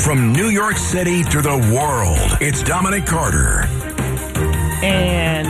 From New York City to the world, it's Dominic Carter. And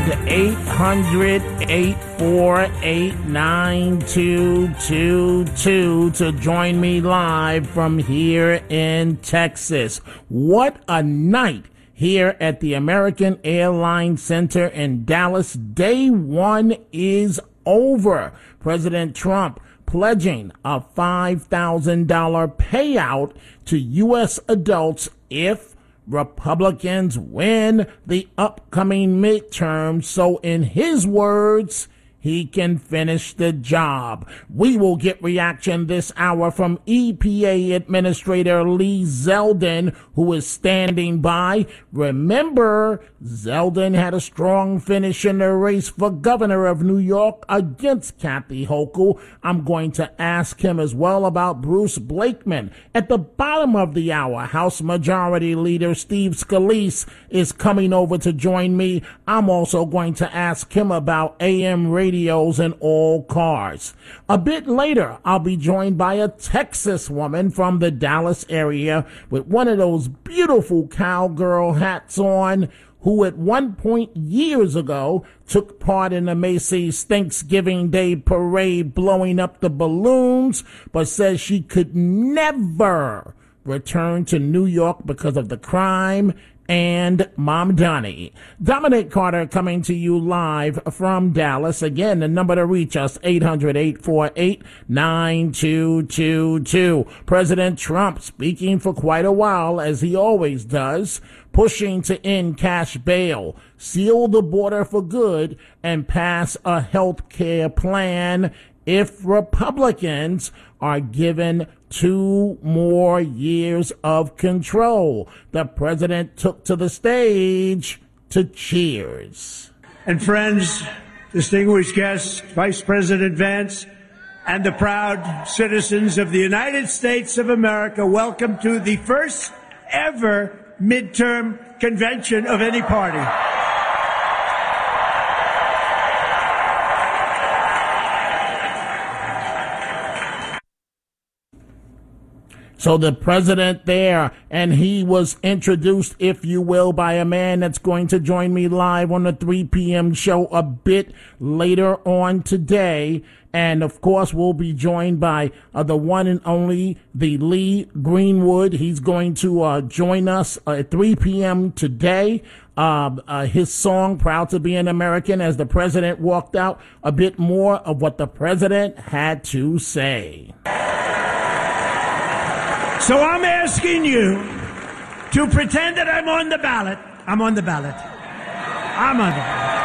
800-848-9222 to join me live from here in Texas. What a night here at the American Airlines Center in Dallas. Day one is over. President Trump pledging a $5,000 payout to U.S. adults if Republicans win the upcoming midterms. So in his words, he can finish the job. We will get reaction this hour from EPA Administrator Lee Zeldin, who is standing by. Remember, Zeldin had a strong finish in the race for governor of New York against Kathy Hochul. I'm going to ask him as well about Bruce Blakeman. At the bottom of the hour, House Majority Leader Steve Scalise is coming over to join me. I'm also going to ask him about AM radios in all cars. A bit later, I'll be joined by a Texas woman from the Dallas area with one of those beautiful cowgirl hats on, who at one point years ago took part in the Macy's Thanksgiving Day parade blowing up the balloons, but says she could never return to New York because of the crime and Mom Donnie. Dominic Carter coming to you live from Dallas. Again, the number to reach us, 800-848-9222. President Trump speaking for quite a while, as he always does, pushing to end cash bail, seal the border for good, and pass a health care plan if Republicans are given 2 more years of control. The president took to the stage to cheers. And friends, distinguished guests, Vice President Vance, and the proud citizens of the United States of America, welcome to the first ever midterm convention of any party. So the president there, and he was introduced, if you will, by a man that's going to join me live on the 3 p.m. show a bit later on today. And of course, we'll be joined by the one and only, the Lee Greenwood. He's going to join us at 3 p.m. today. His song, Proud to Be an American, as the president walked out, a bit more of what the president had to say. So I'm asking you to pretend that I'm on the ballot. I'm on the ballot. I'm on the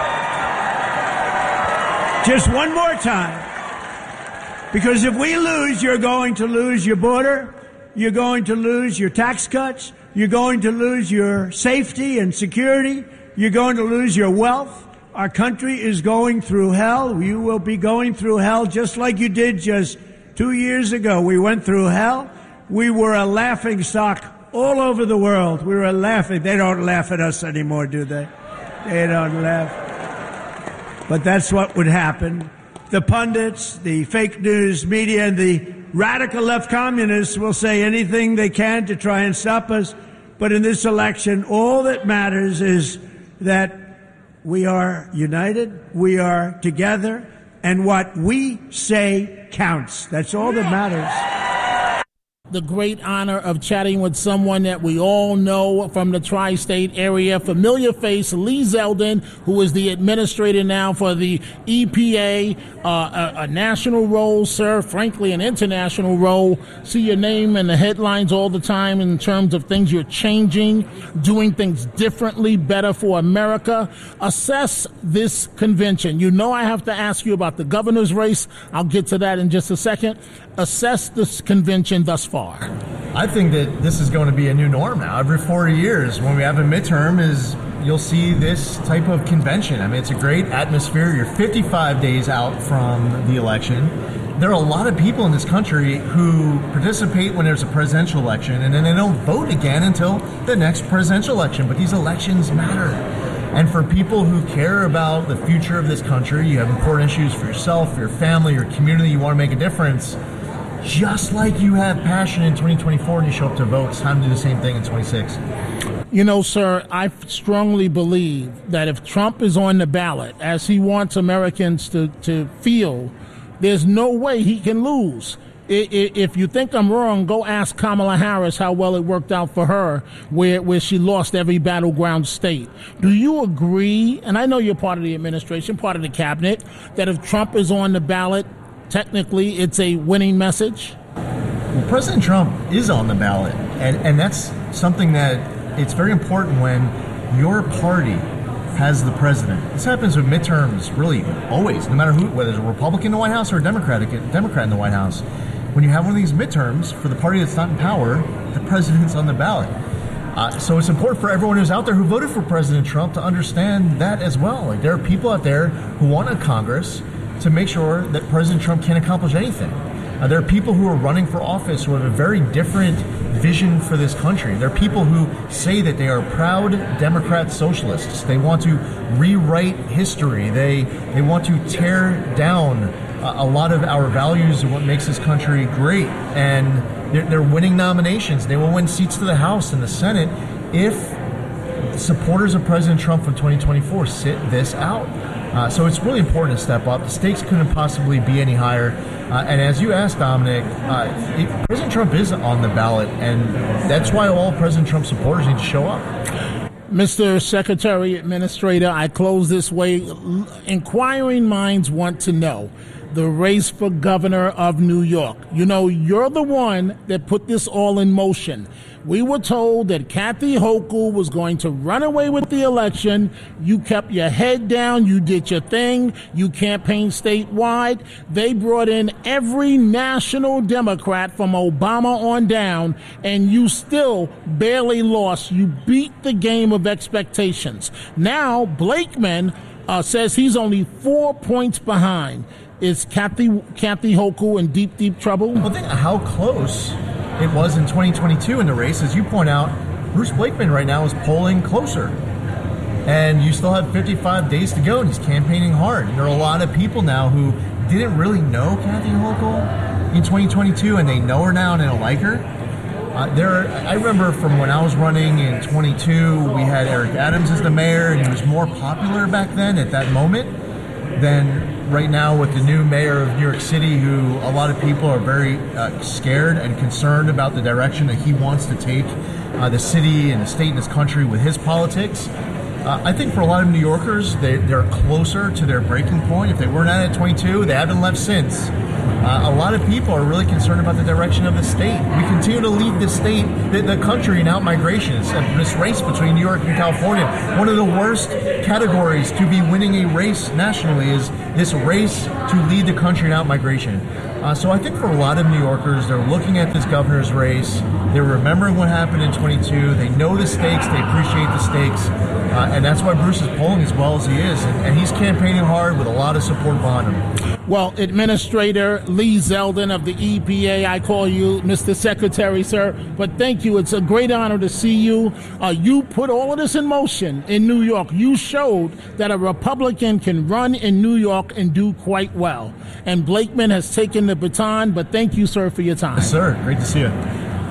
ballot. Just one more time. Because if we lose, you're going to lose your border. You're going to lose your tax cuts. You're going to lose your safety and security. You're going to lose your wealth. Our country is going through hell. You will be going through hell just like you did just 2 years ago. We went through hell. We were a laughing stock all over the world. We were laughing. They don't laugh at us anymore, do they? They don't laugh. But that's what would happen. The pundits, the fake news media, and the radical left communists will say anything they can to try and stop us. But in this election, all that matters is that we are united, we are together, and what we say counts. That's all that matters. The great honor of chatting with someone that we all know from the tri-state area, familiar face, Lee Zeldin, who is the administrator now for the EPA, a national role, sir, frankly, an international role. See your name in the headlines all the time in terms of things you're changing, doing things differently, better for America. Assess this convention. You know I have to ask you about the governor's race. I'll get to that in just a second. Assess this convention thus far. I think that this is going to be a new norm now. Every 4 years, when we have a midterm, you'll see this type of convention. I mean, it's a great atmosphere. You're 55 days out from the election. There are a lot of people in this country who participate when there's a presidential election, and then they don't vote again until the next presidential election. But these elections matter. And for people who care about the future of this country, you have important issues for yourself, for your family, your community, you want to make a difference. just like you have passion in 2024 and you show up to vote. It's time to do the same thing in 26. You know, sir, I strongly believe that if Trump is on the ballot, as he wants Americans to feel, there's no way he can lose. If you think I'm wrong, go ask Kamala Harris how well it worked out for her, where she lost every battleground state. Do you agree, and I know you're part of the administration, part of the cabinet, that if Trump is on the ballot, technically it's a winning message? Well, President Trump is on the ballot, and that's something that it's very important when your party has the president. This happens with midterms, really always, no matter who, whether it's a Republican in the White House or a Democrat in the White House. When you have one of these midterms, for the party that's not in power, the president's on the ballot. So it's important for everyone who's out there who voted for President Trump to understand that as well. Like, there are people out there who want a Congress to make sure that President Trump can't accomplish anything. There are people who are running for office who have a very different vision for this country. There are people who say that they are proud Democrat socialists. They want to rewrite history. They want to tear down a lot of our values and what makes this country great. And they're winning nominations. They will win seats to the House and the Senate if supporters of President Trump from 2024 sit this out. So it's really important to step up. The stakes couldn't possibly be any higher. And as you asked, Dominic, President Trump is on the ballot, and that's why all President Trump supporters need to show up. Mr. Secretary Administrator, I close this way. Inquiring minds want to know the race for governor of New York. You know, you're the one that put this all in motion. We were told that Kathy Hochul was going to run away with the election. You kept your head down. You did your thing. You campaigned statewide. They brought in every national Democrat from Obama on down, and you still barely lost. You beat the game of expectations. Now, Blakeman says he's only 4 points behind. Is Kathy Hochul in deep, deep trouble? Well, think how close it was in 2022 in the race. As you point out, Bruce Blakeman right now is polling closer. And you still have 55 days to go, and he's campaigning hard. And there are a lot of people now who didn't really know Kathy Hochul in 2022, and they know her now and they don't like her. I remember from when I was running in 22, we had Eric Adams as the mayor, and he was more popular back then at that moment than right now with the new mayor of New York City, who a lot of people are very scared and concerned about the direction that he wants to take the city and the state and this country with his politics. I think for a lot of New Yorkers, they're closer to their breaking point. If they weren't at 22, they haven't left since. A lot of people are really concerned about the direction of the state. We continue to lead the state, the country in out-migration. It's this race between New York and California. One of the worst categories to be winning a race nationally is this race to lead the country in out-migration. So I think for a lot of New Yorkers, they're looking at this governor's race. They're remembering what happened in 22. They know the stakes. They appreciate the stakes. And that's why Bruce is polling as well as he is. And he's campaigning hard with a lot of support behind him. Well, Administrator Lee Zeldin of the EPA, I call you Mr. Secretary, sir. But thank you. It's a great honor to see you. You put all of this in motion in New York. You showed that a Republican can run in New York and do quite well. And Blakeman has taken the baton. But thank you, sir, for your time. Yes, sir. Great to see you.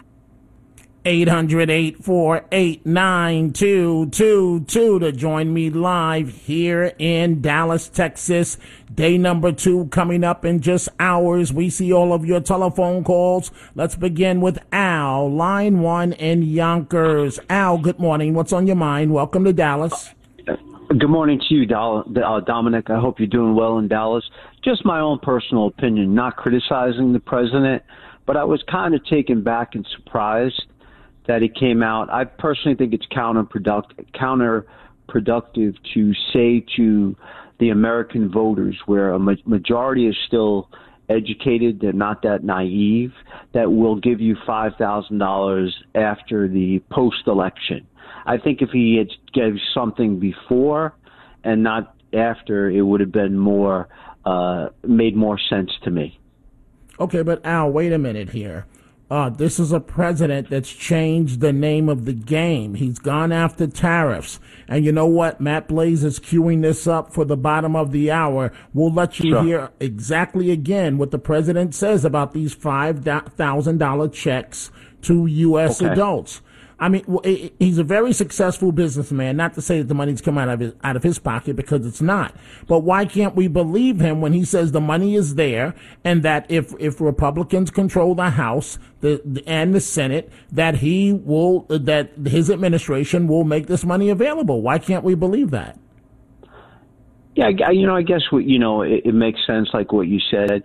800-848-9222 to join me live here in Dallas, Texas. Day number 2 coming up in just hours. We see all of your telephone calls. Let's begin with Al, line 1 in Yonkers. Al, good morning. What's on your mind? Welcome to Dallas. Good morning to you, Dominic. I hope you're doing well in Dallas. Just my own personal opinion, not criticizing the president, but I was kind of taken back and surprised that he came out. I personally think it's counterproductive to say to the American voters, where a majority is still educated, they're not that naive, that we'll give you $5,000 after the post-election. I think if he had gave something before and not after, it would have been made more sense to me. Okay, but Al, wait a minute here. This is a president that's changed the name of the game. He's gone after tariffs. And you know what? Matt Blaze is queuing this up for the bottom of the hour. We'll let you hear exactly again what the president says about these $5,000 checks to U.S. adults. I mean, he's a very successful businessman. Not to say that the money's come out of his pocket, because it's not. But why can't we believe him when he says the money is there, and that if Republicans control the House and the Senate, that his administration will make this money available? Why can't we believe that? Yeah, I guess it makes sense, like what you said.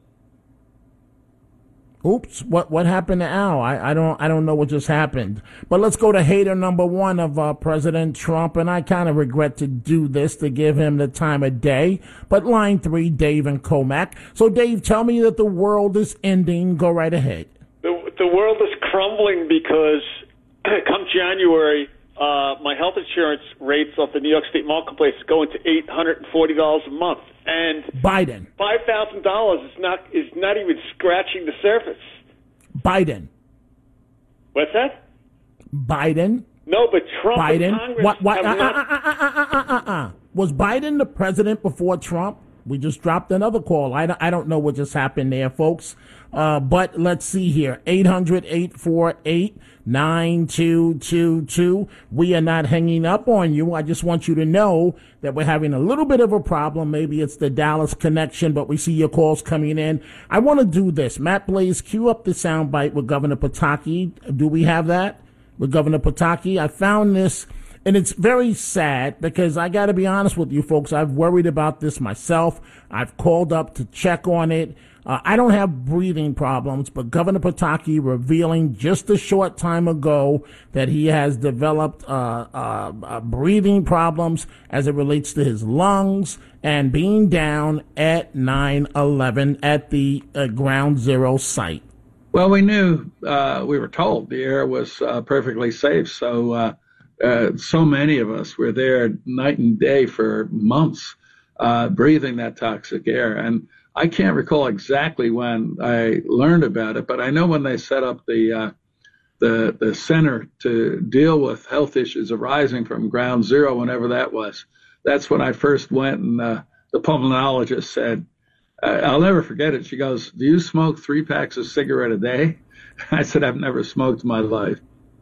Oops, what happened to Al? I don't know what just happened. But let's go to hater number one of President Trump, and I kind of regret to do this, to give him the time of day. But line 3, Dave and Comac. So Dave, tell me that the world is ending. Go right ahead. The world is crumbling because come January, my health insurance rates off the New York State Marketplace is going to $840 a month. And Biden, $5,000 is not even scratching the surface. Biden. What's that? Biden. No, but Trump Biden. and Congress Was Biden the president before Trump? We just dropped another call. I don't know what just happened there, folks. But let's see here. 800-848-9222. We are not hanging up on you. I just want you to know that we're having a little bit of a problem. Maybe it's the Dallas connection, but we see your calls coming in. I want to do this. Matt Blaze, cue up the soundbite with Governor Pataki. Do we have that? With Governor Pataki? I found this. And it's very sad, because I got to be honest with you folks, I've worried about this myself. I've called up to check on it. I don't have breathing problems, but Governor Pataki revealing just a short time ago that he has developed breathing problems as it relates to his lungs, and being down at 9/11 at the Ground Zero site. Well, we knew, we were told the air was perfectly safe, so many of us were there night and day for months, breathing that toxic air. And I can't recall exactly when I learned about it, but I know when they set up the center to deal with health issues arising from Ground Zero, whenever that was, that's when I first went, and the pulmonologist said, I'll never forget it. She goes, "Do you smoke 3 packs of cigarette a day?" I said, "I've never smoked in my life."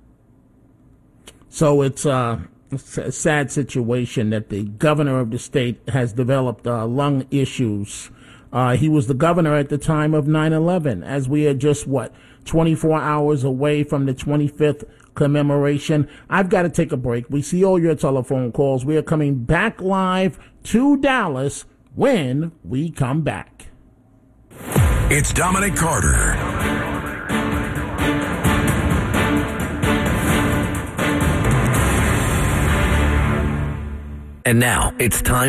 So it's a sad situation that the governor of the state has developed lung issues. He was the governor at the time of 9/11, as we are just, 24 hours away from the 25th commemoration. I've got to take a break. We see all your telephone calls. We are coming back live to Dallas when we come back. It's Dominic Carter. And now it's time